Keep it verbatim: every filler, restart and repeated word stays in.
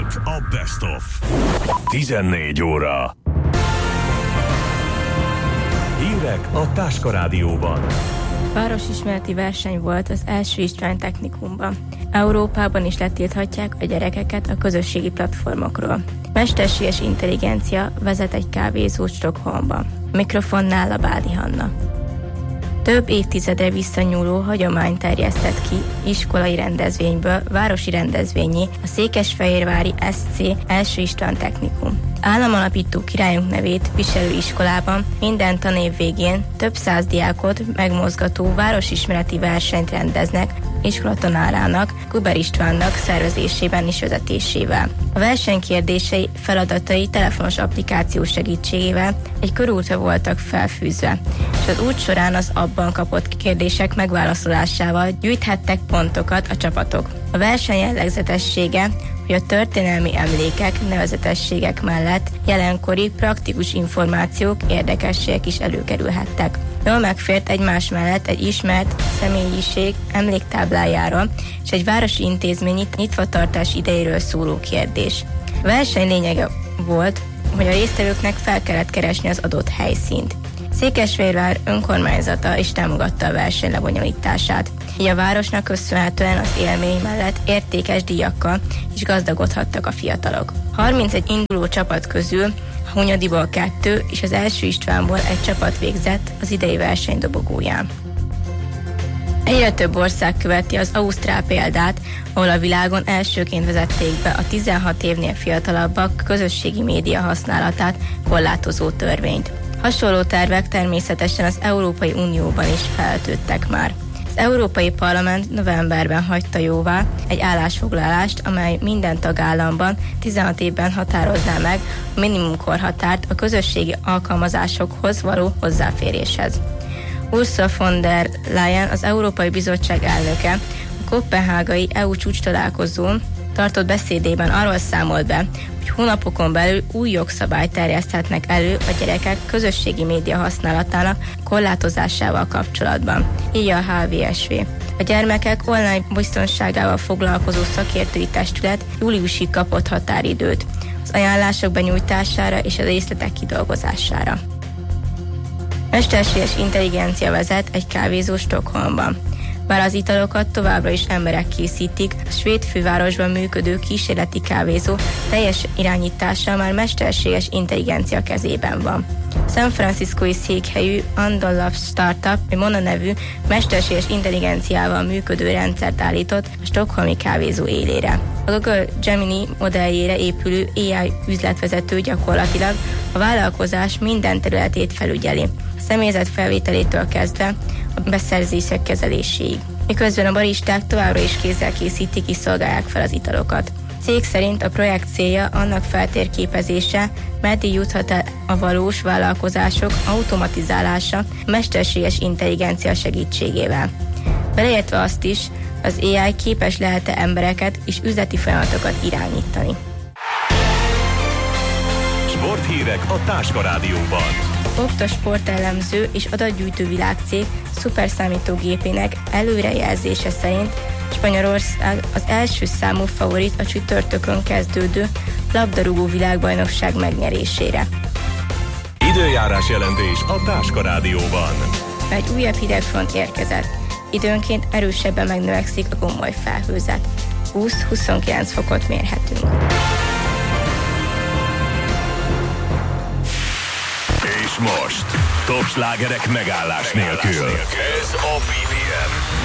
Itt a Best of. tizennégy óra. Hírek a Táska Rádióban. Városismereti verseny volt az első István Technikumban. Európában is letilthatják a gyerekeket a közösségi platformokról. Mesterséges intelligencia vezet egy kávézót Stockholmban. A mikrofonnál a Bádi Hanna. Több évtizedre visszanyúló hagyomány terjesztett ki iskolai rendezvényből városi rendezvényé a székesfehérvári es cé első István Technikum. Államalapító királyunk nevét viselő iskolában minden tanév végén több száz diákot megmozgató városismereti versenyt rendeznek iskolatanárának, Kuber Istvánnak szervezésében és vezetésével. A verseny kérdései, feladatai telefonos applikáció segítségével egy körútra voltak felfűzve, és az út során az abban kapott kérdések megválaszolásával gyűjthettek pontokat a csapatok. A verseny jellegzetessége, hogy a történelmi emlékek, nevezetességek mellett jelenkori praktikus információk, érdekességek is előkerülhettek. Jól megfért egymás mellett egy ismert személyiség emléktáblájáról és egy városi intézmény nyitvatartás idejéről szóló kérdés. A verseny lényege volt, hogy a résztvevőknek fel kellett keresni az adott helyszínt. Székesfehérvár önkormányzata is támogatta a verseny lebonyolítását. Így a városnak köszönhetően az élmény mellett értékes díjakkal is gazdagodhattak a fiatalok. harmincegy induló csapat közül a Hunyadiból kettő és az első Istvánból egy csapat végzett az idei verseny dobogóján. Egyre több ország követi az ausztrál példát, ahol a világon elsőként vezették be a tizenhat évnél fiatalabbak közösségi média használatát korlátozó törvényt. Hasonló tervek természetesen az Európai Unióban is feltődtek már. Az Európai Parlament novemberben hagyta jóvá egy állásfoglalást, amely minden tagállamban tizenhat évben határozná meg a minimumkorhatárt a közösségi alkalmazásokhoz való hozzáféréshez. Ursula von der Leyen, az Európai Bizottság elnöke, a koppenhágai é u csúcs találkozón tartott beszédében arról számolt be, hogy hónapokon belül új jogszabályt terjeszthetnek elő a gyerekek közösségi média használatának korlátozásával kapcsolatban. Így a há vé es vé. A gyermekek online biztonságával foglalkozó szakértői testület júliusig kapott határidőt az ajánlások benyújtására és a részletek kidolgozására. Mesterséges intelligencia vezet egy kávézó Stockholmban. Bár az italokat továbbra is emberek készítik, a svéd fővárosban működő kísérleti kávézó teljes irányítása már mesterséges intelligencia kezében van. San Franciscói székhelyű Andalab Startup, egy Mona nevű mesterséges intelligenciával működő rendszert állított a stockholmi kávézó élére. A Google Gemini modelljére épülő á i üzletvezető gyakorlatilag a vállalkozás minden területét felügyeli, a személyzet felvételétől kezdve a beszerzések kezeléséig. Miközben a baristák továbbra is kézzel készítik és szolgálják fel az italokat. A cég szerint a projekt célja annak feltérképezése, meddig juthat el a valós vállalkozások automatizálása a mesterséges intelligencia segítségével. Beleértve azt is, az á i képes lehet-e embereket és üzleti folyamatokat irányítani. Sporthírek a Táska Rádióban. Opta sportelemző és adatgyűjtő világcég szuperszámítógépének előrejelzése szerint Spanyolország az első számú favorit a csütörtökön kezdődő labdarúgó világbajnokság megnyerésére. Időjárás jelentés a Táska Rádióban. Egy újabb hidegfront érkezett. Időnként erősebben megnövekszik a gomoly felhőzet. húsz-huszonkilenc fokot mérhetünk. És most top slágerek megállás nélkül. Ez a bé pé em.